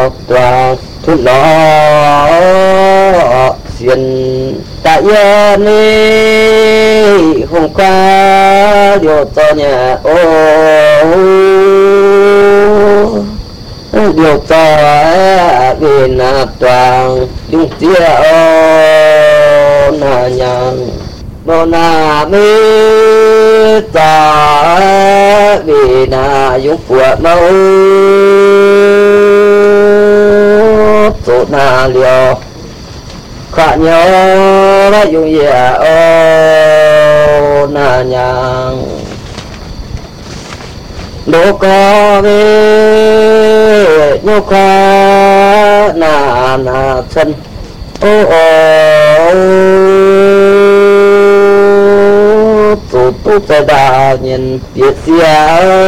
tòa thuốc nó xuyên tại yên đi hôm qua điều cho nhà ô điều cho vì là toàn dung tia ô na nhàng bồ na mi ta vì na dung của mâu tổ na liều khả nhớ đã dùng gì ô na nhàng đố có về nhô qua na chân ô tổ tu ta đà nhìn biết xia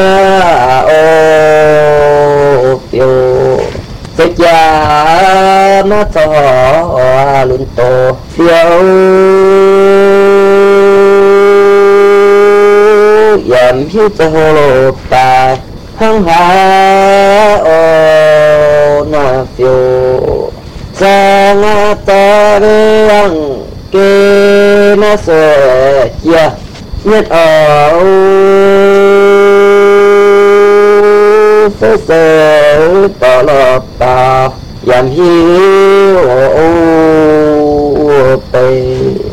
ô tiêu sẽ cha mắt thọ luôn tổ phiêu giảm hiu cho hồ ta hăng hà ô na phiêu cha ngã ta răng kê na sơ chia nhất ở sơ sơ tỏ lọt ta giảm hiu